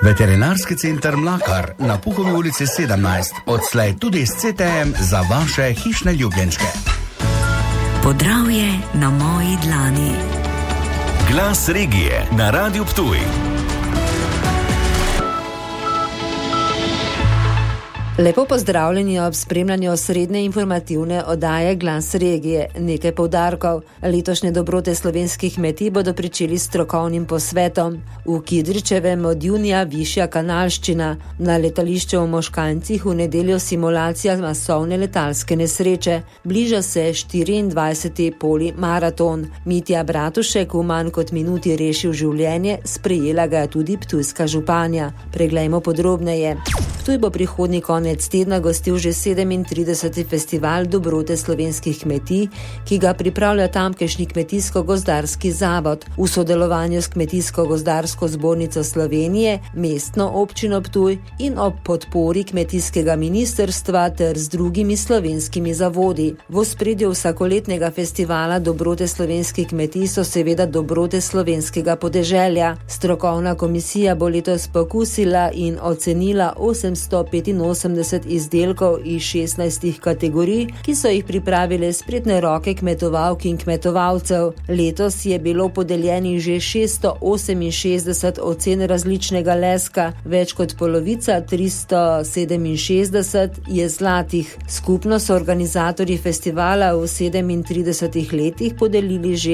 Veterinarski center Mlakar na Puhovi ulici 17, odslej tudi s CTM za vaše hišne ljubljenčke. Podravje na moji dlani. Glas regije na Radiu Ptuj. Lepo pozdravljeni ob spremljanju srednje informativne oddaje Glas regije. Nekaj poudarkov. Letošnje dobrote slovenskih kmetij bodo pričeli s strokovnim posvetom. V Kidričevem od junija višja kanalščina. Na letališču v Moškancih v nedeljo simulacija masovne letalske nesreče. Bliža se 24. poli maraton. Mitja Bratušek v manj kot minuti rešil življenje, sprejela ga je tudi ptujska županja. Preglejmo podrobneje. Ptuj bo prihodnji konec tedna gostil že 37. festival dobrote slovenskih kmetij, ki ga pripravlja tamkajšnji Kmetijsko-gozdarski zavod v sodelovanju s Kmetijsko-gozdarsko zbornico Slovenije, mestno občino Ptuj in ob podpori kmetijskega ministrstva ter z drugimi slovenskimi zavodi. V ospredju vsakoletnega festivala dobrote slovenskih kmetij so seveda dobrote slovenskega podeželja. Strokovna komisija bo letos pokusila in ocenila 885 izdelkov iz 16 kategorij, ki so jih pripravile spretne roke kmetovalk in kmetovalcev. Letos je bilo podeljenih že 668 ocen različnega leska, več kot polovica, 367, je zlatih. Skupno so organizatorji festivala v 37 letih podelili že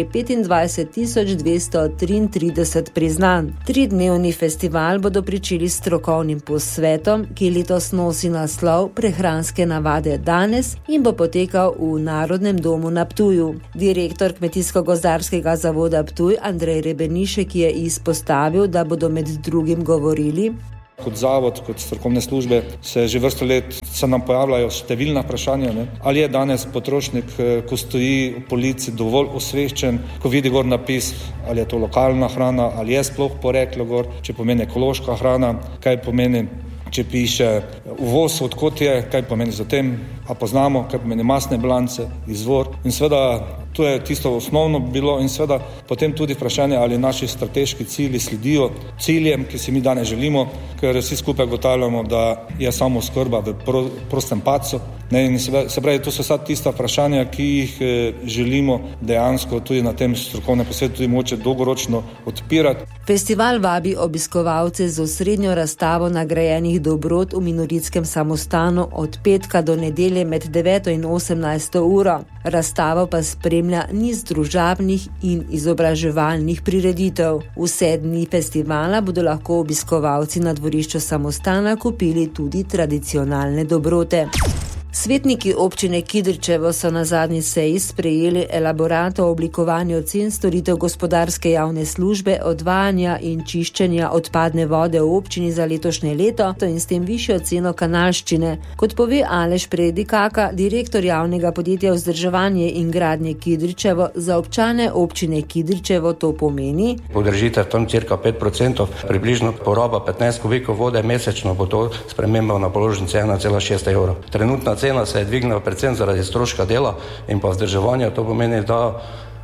25.233 priznanj. 3-dnevni festival bodo pričeli s strokovnim posvetom, ki letos nosi naslov Prehranske navade danes in bo potekal v Narodnem domu na Ptuju. Direktor Kmetijsko-gozdarskega zavoda Ptuj Andrej Rebenišek je izpostavil, da bodo med drugim govorili: Kot zavod, kot strokovne službe se že vrsto let nam pojavljajo številna vprašanja, ali je danes potrošnik, ko stoji v polici, dovolj osveščen, ko vidi gor napis, ali je to lokalna hrana, ali je sploh poreklo gor, če pomeni ekološka hrana, kaj pomeni, če piše uvoz, odkot je, kaj pomeni za tem, a poznamo, kaj pomeni masne bilance, izvor. In seveda to je tisto osnovno bilo in seveda potem tudi vprašanje, ali naši strateški cilji sledijo ciljem, ki si mi danes želimo, ker vsi skupaj ugotavljamo, da je samooskrba v prostem padcu. In se pravi, to so vsa tista vprašanja, ki jih želimo dejansko tudi na tem strokovnem posvetu tudi moče dolgoročno odpirati. Festival vabi obiskovalce z osrednjo razstavo nagrajenih dobrot v Minoritskem samostanu od petka do nedelje med 9. in 18. uro. Razstavo pa spremlja niz družabnih in izobraževalnih prireditev. Vse dni festivala bodo lahko obiskovalci na dvorišču samostana kupili tudi tradicionalne dobrote. Svetniki občine Kidričevo so na zadnji seji sprejeli elaborat o oblikovanju cen storitev gospodarske javne službe odvajanja in čiščenja odpadne vode v občini za letošnje leto in s tem višjo ceno kanalščine. Kot pove Aleš Predikaka, direktor javnega podjetja Vzdrževanje in gradnje Kidričevo, za občane občine Kidričevo to pomeni: Podržite tam cirka 5%, približno poraba 15 kubikov vode mesečno, bo to sprememba na položnici 1,6 evra. Trenutna cena se je dvignila predvsem zaradi stroška dela in pa vzdrževanja. To pomeni, da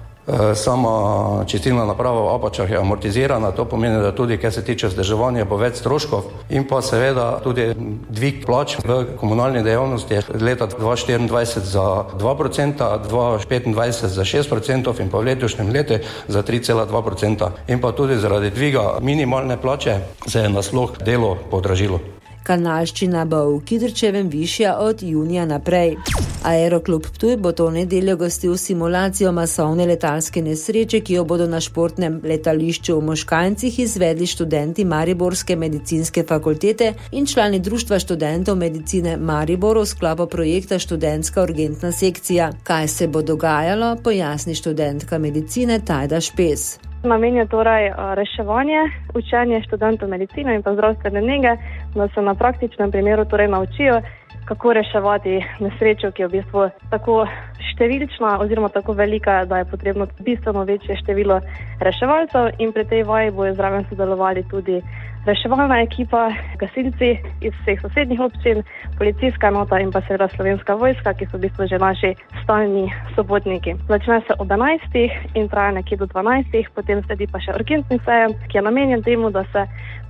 sama čistilna naprava v Apačah je amortizirana. To pomeni, da tudi, kar se tiče vzdrževanja, bo več stroškov in pa seveda tudi dvig plač v komunalni dejavnosti leta 2024 za 2%, 2025 za 6% in pa v letošnjem letu za 3,2%. In pa tudi zaradi dviga minimalne plače se je nasploh delo podražilo. Kanalščina bo v Kidričevem višja od junija naprej. Aeroklub Ptuj bo to nedeljo gostil simulacijo masovne letalske nesreče, ki jo bodo na športnem letališču v Moškancih izvedli študenti Mariborske medicinske fakultete in člani Društva študentov medicine Maribor v sklopu projekta Študentska urgentna sekcija. Kaj se bo dogajalo, pojasni študentka medicine Tajda Špes. Namen je torej reševanje, učenje študentov medicine in pa zdravstvene nege, da se na praktičnem primeru torej naučijo, kako reševati nesrečo, ki je v bistvu tako številčna oziroma tako velika, da je potrebno bistveno večje število reševalcev, in pri tej vaji bojo zraven sodelovali tudi reševalna ekipa, gasilci iz vseh sosednjih občin, policijska enota in pa seveda Slovenska vojska, ki so v bistvu že naši stalni sobotniki. Začne se ob 11. in traja nekje do 12. Potem sledi pa še urgentni sejem, ki je namenjen temu, da se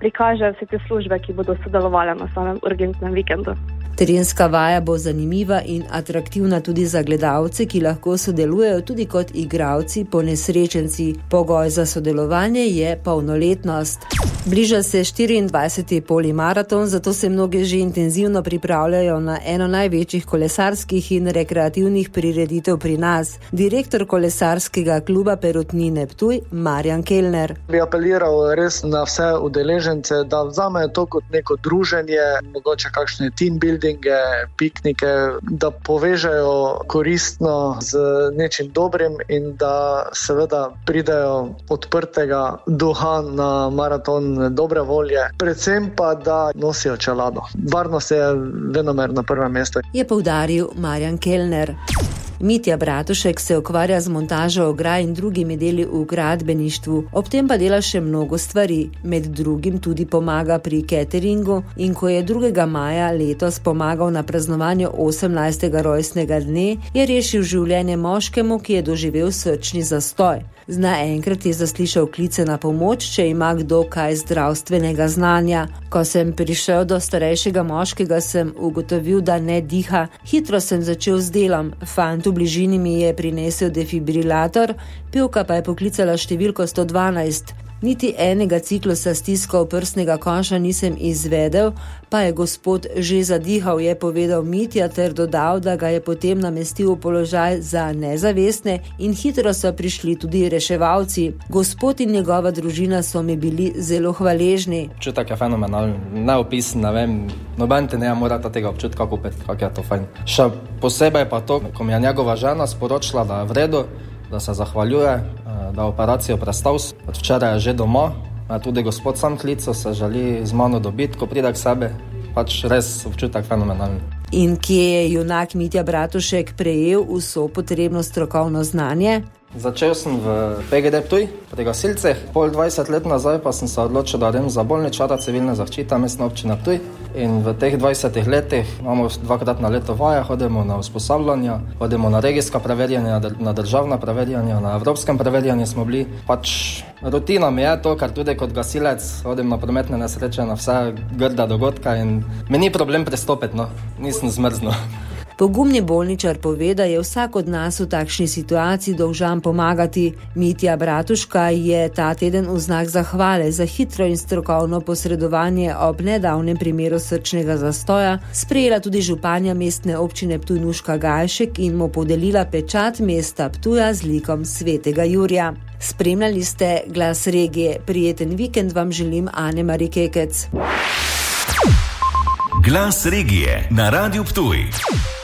prikažejo vse te službe, ki bodo sodelovali na samem urgentnem vikendu. Terenska vaja bo zanimiva in atraktivna tudi za gledalce, ki lahko sodelujejo tudi kot igralci ponesrečenci. Pogoj za sodelovanje je polnoletnost. Bliža se 24. polimaraton, zato se mnogi že intenzivno pripravljajo na eno največjih kolesarskih in rekreativnih prireditev pri nas. Direktor kolesarskega kluba Perutnine Ptuj, Marjan Kellner. Bi apeliral res na vse udeležence, da vzamejo to kot neko druženje, mogoče kakšne team buildinge, piknike, da povežejo koristno z nečim dobrim in da seveda pridejo odprtega duha na maraton dobre volje, predvsem pa, da nosijo čelado. Varnost je venomer na prvem mestu. Je poudaril Marjan Kellner. Mitja Bratušek se ukvarja z montažo ograj in drugimi deli v gradbeništvu, ob tem pa dela še mnogo stvari. Med drugim tudi pomaga pri cateringu in ko je 2. maja letos pomagal na praznovanju 18. rojstnega dne, je rešil življenje moškemu, ki je doživel srčni zastoj. Naenkrat je zaslišal klice na pomoč, če ima kdo kaj zdravstvenega znanja. Ko sem prišel do starejšega moškega, sem ugotovil, da ne diha. Hitro sem začel z delom. Fant v bližini mi je prinesel defibrilator, pevka pa je poklicala številko 112. Niti enega ciklusa stiskov prsnega konša nisem izvedel, pa je gospod že zadihal, je povedal Mitja ter dodal, da ga je potem namestil v položaj za nezavestne in hitro so prišli tudi reševalci. Gospod in njegova družina so mi bili zelo hvaležni. Občutek je fenomenalen, neopisen, ne vem, noben te ne mora tega občutka kupiti, kako je to fajn. Še posebej pa to, ko mi je njegova žena sporočila, da je v redu, da se zahvaljuje, da operacijo prestal. Od včeraj je že doma, tudi gospod sam klical, se želi z mano dobiti, ko pride k sebi. Pač res občutek fenomenalen. In kje je junak Mitja Bratušek prejel vso potrebno strokovno znanje? Začel sem v PGD Ptuj pri gasilcih, 20 let nazaj pa sem se odločil, da idem za bolničara civilne zaščite mestne občine Ptuj. In v teh 20 letih imamo 2-krat na leto vaje, hodimo na usposabljanja, hodimo na regijska preverjanja, na državna preverjanja, na evropskem preverjanju smo bili. Pač rutina mi je to, ker tudi kot gasilec hodim na prometne nesreče, na vse grda dogodka in mi ni problem pristopiti, no, nisem zmrznil. Pogumni bolničar pove, da je vsak od nas v takšni situaciji dolžan pomagati. Mitja Bratuška je ta teden v znak zahvale za hitro in strokovno posredovanje ob nedavnem primeru srčnega zastoja sprejela tudi županja mestne občine Ptuj Nuška Gajšek in mu podelila pečat mesta Ptuja z likom svetega Jurija. Spremljali ste Glas regije. Prijeten vikend vam želim Ane-Mari Kekec. Glas regije na Radiu Ptuj.